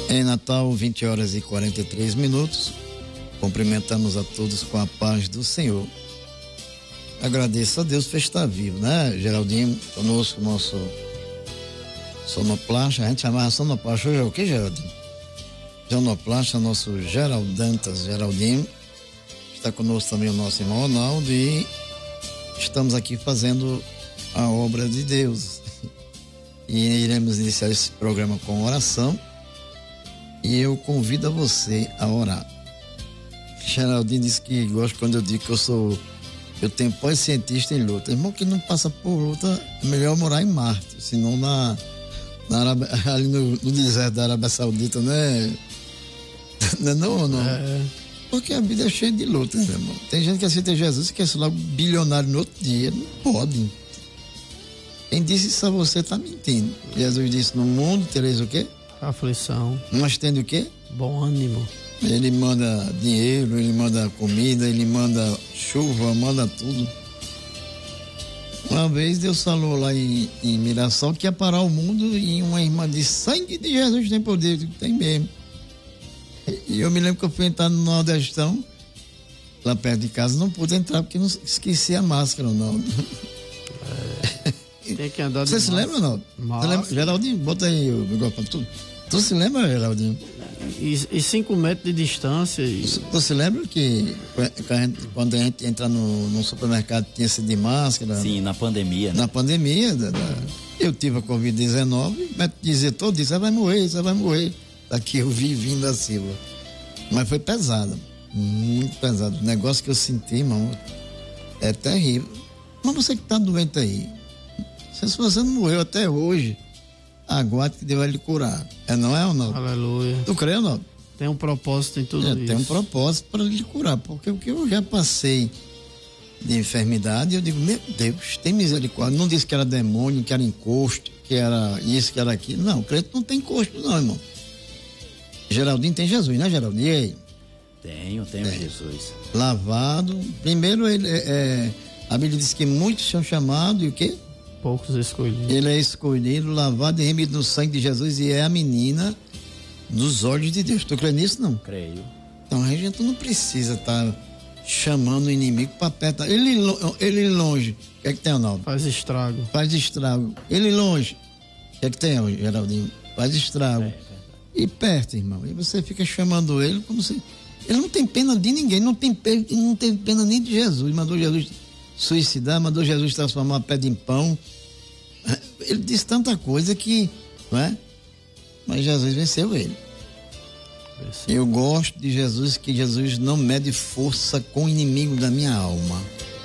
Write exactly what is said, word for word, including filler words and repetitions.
Em Natal, vinte horas e quarenta e três minutos. Cumprimentamos a todos com a paz do Senhor. Agradeço a Deus por estar vivo, né? Geraldinho, conosco, nosso sonoplasta. A gente chamava sonoplasta. Hoje é o que, Geraldinho? Sonoplasta, nosso Geraldantas, Geraldinho. Está conosco também o nosso irmão Ronaldo e estamos aqui fazendo a obra de Deus. E iremos iniciar esse programa com oração. E eu convido a você a orar. Geraldinho disse que gosta quando eu digo que eu sou, eu tenho pós-cientista em luta. Irmão que não passa por luta, é melhor morar em Marte, senão na, na Arábia, ali no, no deserto da Arábia Saudita, né? Não é não, não? É. Porque a vida é cheia de lutas, né, irmão? Tem gente que aceita Jesus e quer ser logo bilionário no outro dia. Não pode. Quem disse isso a você está mentindo. Jesus disse, no mundo tereis o quê? Aflição. Mas tendo o quê? Bom ânimo. Ele manda dinheiro, ele manda comida, ele manda chuva, manda tudo. Uma vez Deus falou lá em, em Mirassol que ia parar o mundo e uma irmã disse, sangue de Jesus tem poder. Tem mesmo. E eu me lembro que eu fui entrar no Nordestão, lá perto de casa, não pude entrar porque não esqueci a máscara, não. É, tem que andar de Você se lembra, não? Você lembra? Geraldinho, bota aí o negócio pra tu. Tu se lembra, Geraldinho? E, e cinco metros de distância. E... Tu se lembra que a gente, quando a gente entra no, no supermercado tinha sido de máscara? Sim, na pandemia. Né? Na pandemia, da, da, eu tive a covid dezenove, mas dizer todo dia, você vai morrer, você vai morrer. Daqui eu vi vindo da Silva. Mas foi pesado, muito pesado. O negócio que eu senti, irmão, é terrível. Mas você que tá doente aí, se você não morreu até hoje, aguarde que Deus vai lhe curar. É, não é, Ronaldo? Aleluia. Tu crê, Ronaldo? Tem um propósito em tudo é, isso. Tem um propósito para lhe curar, porque o que eu já passei de enfermidade, eu digo, meu Deus, tem misericórdia. Não disse que era demônio, que era encosto, que era isso, que era aquilo. Não, o crente não tem encosto não, irmão. Geraldinho tem Jesus, né, Geraldinho? E aí? Tenho, tenho é. Jesus. Lavado. Primeiro, ele é, a Bíblia diz que muitos são chamados e o quê? Poucos escolhidos. Ele é escolhido, lavado e remido no sangue de Jesus e é a menina dos olhos de Deus. Tu crê nisso, não? Creio. Então a gente não precisa estar tá chamando o inimigo para perto. Ele, ele longe, o que é que tem, Ronaldo? Faz estrago. Faz estrago. Ele longe, o que é que tem, Geraldinho? Faz estrago. É, é. E perto, irmão. E você fica chamando ele como se... Ele não tem pena de ninguém, não tem pena, não tem pena nem de Jesus. Mandou Jesus suicidar, mandou Jesus transformar uma pedra em pão. Ele disse tanta coisa que, não é? Mas Jesus venceu ele. Venceu. Eu gosto de Jesus, que Jesus não mede força com o inimigo da minha alma.